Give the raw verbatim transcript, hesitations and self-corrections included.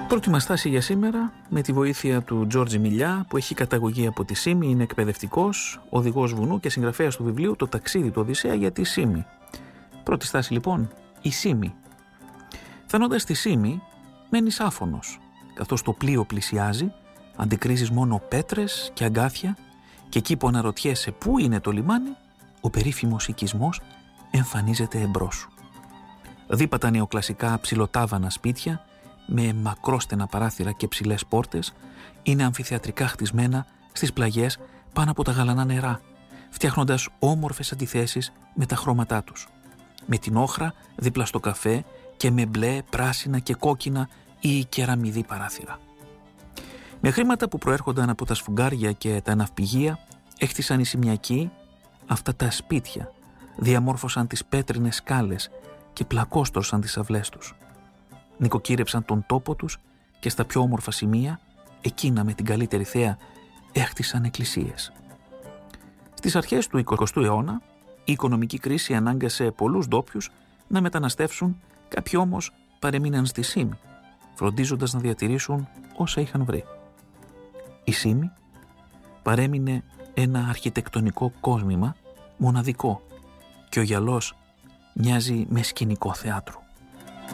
Πρώτη μας στάση για σήμερα με τη βοήθεια του Τζόρτζι Μιλιά, που έχει καταγωγή από τη Σύμη, είναι εκπαιδευτικός, οδηγός βουνού και συγγραφέας του βιβλίου «Το ταξίδι του Οδυσσέα» για τη Σύμη. Πρώτη στάση λοιπόν, η Σύμη. Φτάνοντας στη Σύμη, μένεις άφωνος. Καθώς το πλοίο πλησιάζει, αντικρίζεις μόνο πέτρες και αγκάθια και εκεί που αναρωτιέσαι πού είναι το λιμάνι, ο περίφημος οικισμός εμφανίζεται εμπρός σου. Δίπατα νεοκλασικά ψιλοτάβανα σπίτια με μακρόστενα παράθυρα και ψηλές πόρτες είναι αμφιθεατρικά χτισμένα στις πλαγιές πάνω από τα γαλανά νερά, φτιάχνοντας όμορφες αντιθέσεις με τα χρώματά τους. Με την όχρα δίπλα στο καφέ και με μπλε, πράσινα και κόκκινα ή κεραμιδί παράθυρα. Με χρήματα που προέρχονταν από τα σφουγγάρια και τα ναυπηγεία έχτισαν οι Σημειακοί αυτά τα σπίτια, διαμόρφωσαν τις πέτρινες σκάλες και πλακόστρωσαν τις αυλές τους. Νοικοκύρεψαν τον τόπο τους και στα πιο όμορφα σημεία, εκείνα με την καλύτερη θέα, έχτισαν εκκλησίες. Στις αρχές του εικοστού αιώνα, η οικονομική κρίση ανάγκασε πολλούς ντόπιους να μεταναστεύσουν, κάποιοι όμως παρεμείναν στη Σύμη, φροντίζοντας να διατηρήσουν όσα είχαν βρει. Η Σύμη παρέμεινε ένα αρχιτεκτονικό κόσμημα μοναδικό και ο γυαλός μοιάζει με σκηνικό θεάτρου.